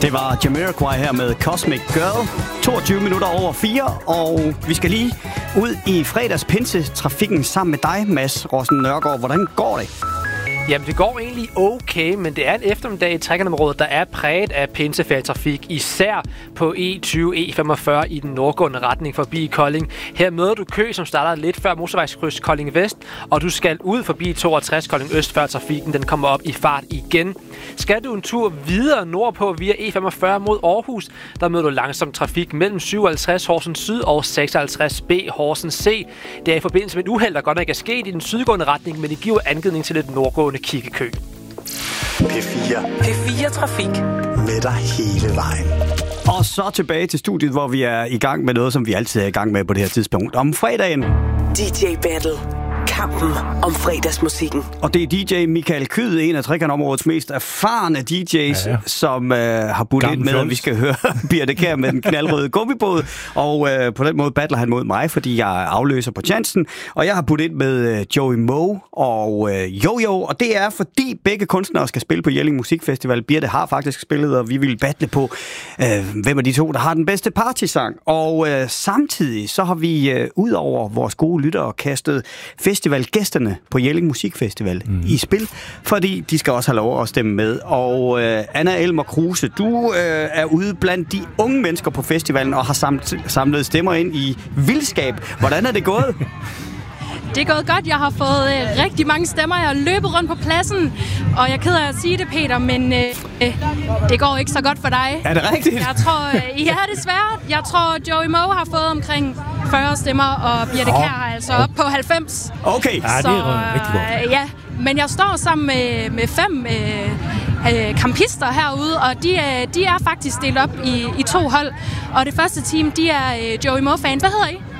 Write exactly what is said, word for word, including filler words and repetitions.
Det var Jamiroquai her med Cosmic Girl. toogtyve minutter over fire, og vi skal lige ud i fredagspinsetrafikken sammen med dig, Mads Rossen Nørgaard. Hvordan går det? Jamen, det går egentlig okay, men det er en eftermiddag i Trækkernområdet, der er præget af pinsefærdigtrafik, især på E tyve E femogfyrre i den nordgående retning forbi Kolding. Her møder du kø, som starter lidt før motorvejskryds Kolding Vest, og du skal ud forbi toogtres Kolding Øst, før trafikken den kommer op i fart igen. Skal du en tur videre nordpå via E femogfyrre mod Aarhus, der møder du langsom trafik mellem syvoghalvtreds Horsens Syd og seksoghalvtreds B Horsens C. Det er i forbindelse med et uheld, der godt nok er sket i den sydgående retning, men det giver anledning til et nordgående kiggekø. P fire. P fire Trafik. Med dig hele vejen. Og så tilbage til studiet, hvor vi er i gang med noget, som vi altid er i gang med på det her tidspunkt. Om fredagen. D J Battle. Kampen om fredagsmusikken. Og det er D J Michael Kyed, en af Trækkernområdets mest erfarne D J's, ja, ja. som øh, har budt ind med, at vi skal høre Birte Kjær med den knaldrøde gummibåd. Og øh, på den måde battler han mod mig, fordi jeg afløser på chancen. Og jeg har budt ind med øh, Joey Moe og øh, Jojo. Og det er, fordi begge kunstnere skal spille på Jelling Musikfestival. Birte har faktisk spillet, og vi vil battle på, øh, hvem af de to, der har den bedste partysang. Og øh, samtidig så har vi øh, ud over vores gode lyttere kastet festivalgæsterne på Jelling Musikfestival mm. i spil, fordi de skal også have lov at stemme med. Og øh, Anna Elmer Kruse, du øh, er ude blandt de unge mennesker på festivalen og har samt, samlet stemmer ind i vildskab. Hvordan er det gået? Det er gået godt. Jeg har fået øh, rigtig mange stemmer. Jeg har løbet rundt på pladsen, og jeg er ked af at sige det, Peter, men øh, det går ikke så godt for dig. Er det rigtigt? Jeg tror, øh, ja, desværre. Jeg tror, Joey Moe har fået omkring fyrre stemmer, og Birte Kjær har altså op på halvfems. Okay. Ja, det er rigtig godt. Øh, ja, men jeg står sammen med, med fem øh, øh, campister herude, og de, øh, de er faktisk delt op i, i to hold. Og det første team, de er øh, Joey Moe-fans. Hvad hedder I?